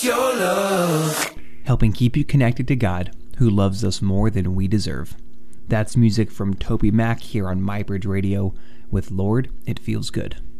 it's your love. Helping keep you connected to God, who loves us more than we deserve. That's music from Toby Mac here on MyBridge Radio with Lord, It Feels Good.